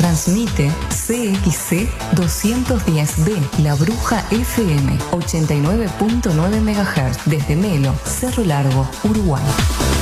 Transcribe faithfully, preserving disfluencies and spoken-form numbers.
Transmite C X C doscientos diez B, La Bruja F M, ochenta y nueve punto nueve megahertz, desde Melo, Cerro Largo, Uruguay.